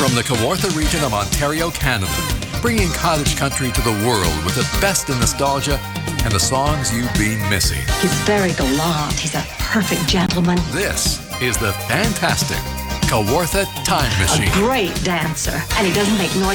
From the Kawartha region of Ontario, Canada, bringing cottage country to the world with the best in nostalgia and the songs you've been missing. He's very gallant. He's a perfect gentleman. This is the fantastic Kawartha Time Machine. A great dancer. And he doesn't make noise